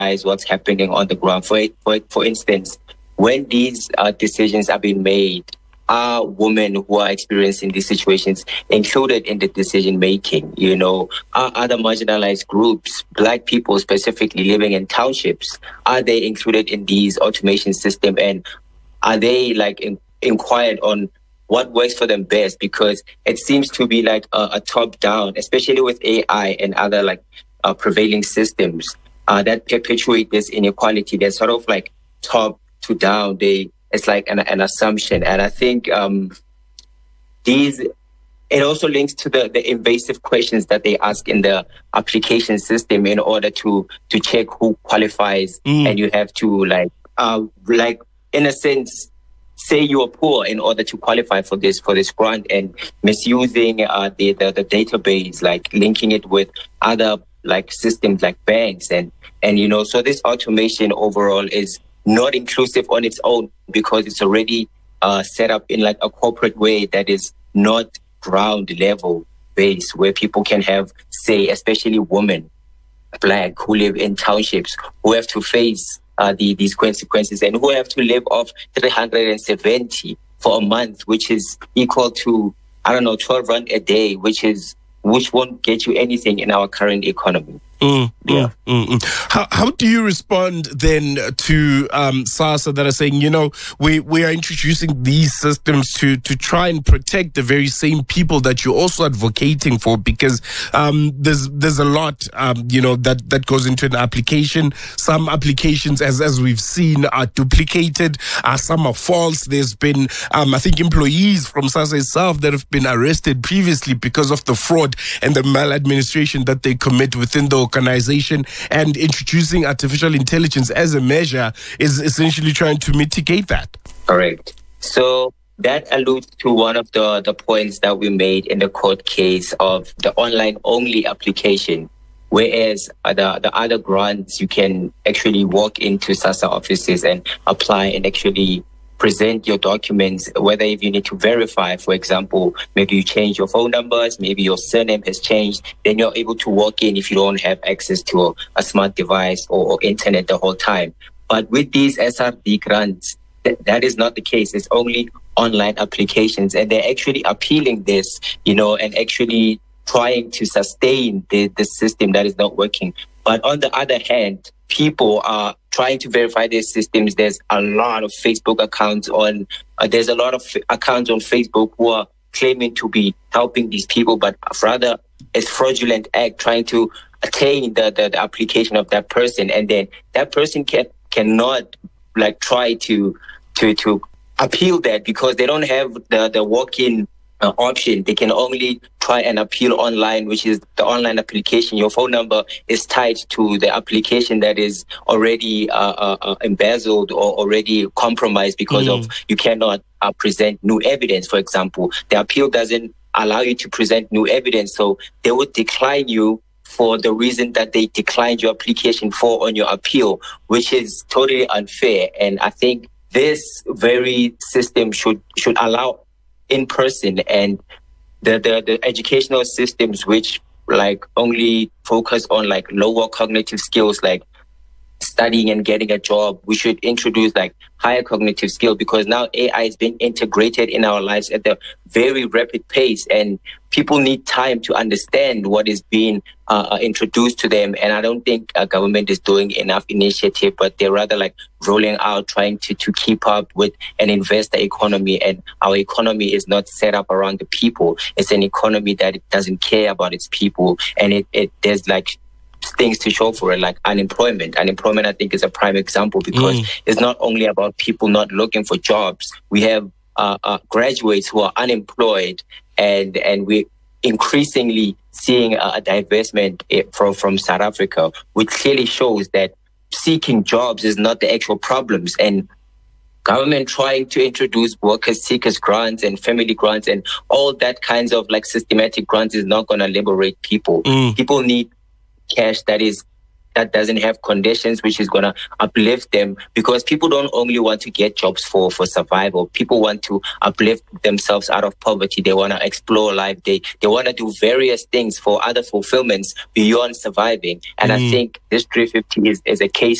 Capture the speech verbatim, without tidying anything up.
analyze what's happening on the ground. For for, for instance, when these uh, decisions are being made, are women who are experiencing these situations included in the decision making? You know, are other marginalized groups, Black people specifically living in townships, are they included in these automation system, and are they like in, inquired on what works for them best? Because it seems to be like a, a top down, especially with A I and other like uh, prevailing systems uh, that perpetuate this inequality. They're sort of like top to down. They It's like an, an assumption. And I think um, these, it also links to the, the invasive questions that they ask in the application system in order to to check who qualifies. Mm. And you have to like, uh, like in a sense, say you're poor in order to qualify for this for this grant, and misusing uh, the, the, the database, like linking it with other like systems like banks. And, and, you know, so this automation overall is not inclusive on its own, because it's already uh, set up in like a corporate way that is not ground level based, where people can have say, especially women, Black, who live in townships, who have to face uh, the, these consequences, and who have to live off three hundred seventy for a month, which is equal to, I don't know, twelve rand a day, which is which won't get you anything in our current economy. Mm, yeah. Mm, mm, mm. How how do you respond then to um, SASSA that are saying, you know, we, we are introducing these systems to, to try and protect the very same people that you're also advocating for? Because um, there's there's a lot, um, you know, that, that goes into an application. Some applications, as as we've seen, are duplicated. Uh, some are false. There's been, um, I think, employees from SASSA itself that have been arrested previously because of the fraud and the maladministration that they commit within the organization, and introducing artificial intelligence as a measure is essentially trying to mitigate that. Correct. So that alludes to one of the, the points that we made in the court case of the online-only application, whereas the, the other grants, you can actually walk into SASSA offices and apply and actually present your documents, whether if you need to verify, for example, maybe you change your phone numbers, maybe your surname has changed, then you're able to walk in if you don't have access to a, a smart device or, or internet the whole time. But with these S R D grants, th- that is not the case. It's only online applications, and they're actually appealing this, you know, and actually trying to sustain the, the system that is not working. But on the other hand, people are trying to verify their systems. There's a lot of Facebook accounts on, uh, there's a lot of f- accounts on Facebook who are claiming to be helping these people, but rather it's fraudulent act trying to attain the, the, the application of that person. And then that person can, cannot like try to, to, to appeal that, because they don't have the, the walk-in Uh, option. They can only try and appeal online, which is the online application. Your phone number is tied to the application that is already uh, uh, uh, embezzled or already compromised because mm. of you cannot uh, present new evidence, for example. The appeal doesn't allow you to present new evidence, so they would decline you for the reason that they declined your application for on your appeal, which is totally unfair. And I think this very system should should allow in person, and the, the, the educational systems which like only focus on like lower cognitive skills like studying and getting a job, we should introduce like higher cognitive skill, because now A I is being integrated in our lives at a very rapid pace, and people need time to understand what is being uh, introduced to them. And I don't think uh, government is doing enough initiative, but they're rather like rolling out, trying to, to keep up with an investor economy. And our economy is not set up around the people. It's an economy that it doesn't care about its people. And it, it there's like things to show for it, like unemployment. Unemployment, I think, is a prime example, because mm. it's not only about people not looking for jobs. We have uh, uh, graduates who are unemployed, and and we're increasingly seeing a, a divestment from, from South Africa, which clearly shows that seeking jobs is not the actual problems. And government trying to introduce workers, seekers grants and family grants and all that kinds of like systematic grants is not going to liberate people. Mm. People need cash that is that doesn't have conditions which is going to uplift them, because people don't only want to get jobs for, for survival. People want to uplift themselves out of poverty. They want to explore life. They they want to do various things for other fulfillments beyond surviving. And mm. I think this three fifty is, is a case